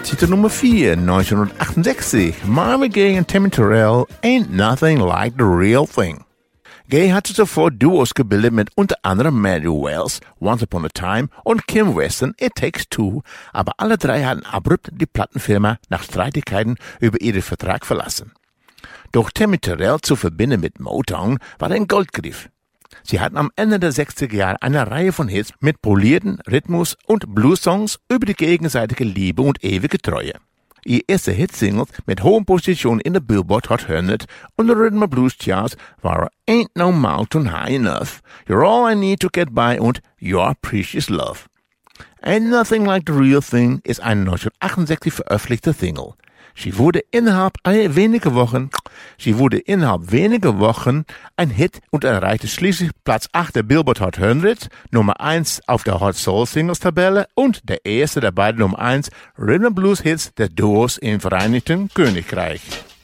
Titel Nummer 4, 1968. Marvin Gaye und Tammy Terrell, Ain't Nothing Like the Real Thing. Gaye hatte zuvor Duos gebildet mit unter anderem Mary Wells, Once Upon a Time und Kim Weston, It Takes Two, aber alle drei hatten abrupt die Plattenfirma nach Streitigkeiten über ihren Vertrag verlassen. Doch Tammy Terrell zu verbinden mit Motown war ein Goldgriff. Sie hatten am Ende der 60er Jahre eine Reihe von Hits mit polierten Rhythmus- und Blues-Songs über die gegenseitige Liebe und ewige Treue. Ihr erster Hitsingles mit hohen Positionen in der Billboard Hot 100 und der Rhythm and Blues Charts waren Ain't No Mountain High Enough, You're All I Need to Get By und Your Precious Love. Ain't Nothing Like the Real Thing ist eine 1968 veröffentlichte Single. Sie wurde innerhalb weniger Wochen ein Hit und erreichte schließlich Platz 8 der Billboard Hot 100, Nummer 1 auf der Hot Soul Singles Tabelle und der erste der beiden Nummer 1 Rhythm and Blues Hits der Duos im Vereinigten Königreich.